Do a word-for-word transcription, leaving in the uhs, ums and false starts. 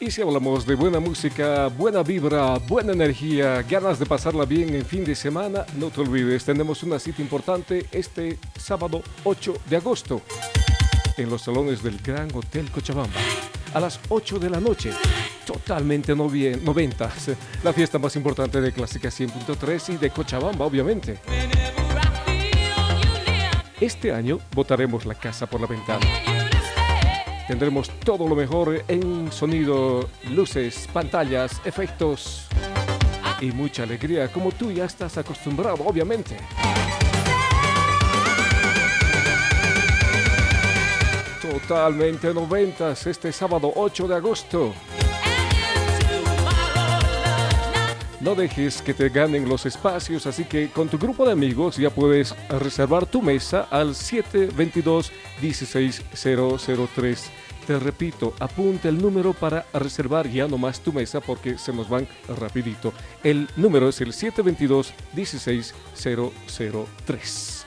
Y si hablamos de buena música, buena vibra, buena energía, ganas de pasarla bien en fin de semana, no te olvides, tenemos una cita importante este sábado ocho de agosto en los salones del Gran Hotel Cochabamba a las ocho de la noche. Totalmente novie- noventas, la fiesta más importante de Clásica cien punto tres y de Cochabamba, obviamente. Este año botaremos la casa por la ventana. Tendremos todo lo mejor en sonido, luces, pantallas, efectos y mucha alegría, como tú ya estás acostumbrado, obviamente. Totalmente noventas, este sábado ocho de agosto. No dejes que te ganen los espacios, así que con tu grupo de amigos ya puedes reservar tu mesa al siete dos dos, uno seis cero cero tres. Te repito, apunta el número para reservar ya nomás tu mesa porque se nos van rapidito. El número es el siete dos dos, uno seis cero cero tres.